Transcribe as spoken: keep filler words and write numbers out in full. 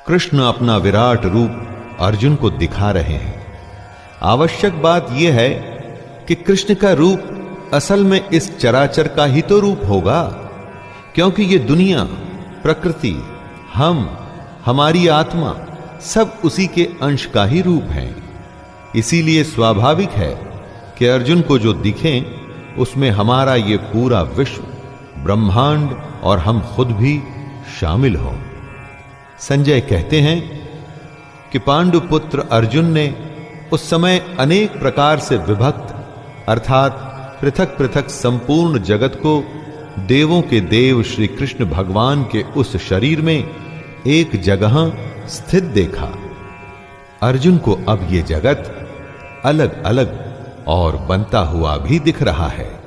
कृष्ण अपना विराट रूप अर्जुन को दिखा रहे हैं। आवश्यक बात यह है कि कृष्ण का रूप असल में इस चराचर का ही तो रूप होगा, क्योंकि ये दुनिया, प्रकृति, हम, हमारी आत्मा सब उसी के अंश का ही रूप है। इसीलिए स्वाभाविक है कि अर्जुन को जो दिखें उसमें हमारा ये पूरा विश्व, ब्रह्मांड और हम खुद भी शामिल हों। संजय कहते हैं कि पांडुपुत्र अर्जुन ने उस समय अनेक प्रकार से विभक्त अर्थात पृथक पृथक संपूर्ण जगत को देवों के देव श्री कृष्ण भगवान के उस शरीर में एक जगह स्थित देखा। अर्जुन को अब ये जगत अलग अलग और बनता हुआ भी दिख रहा है।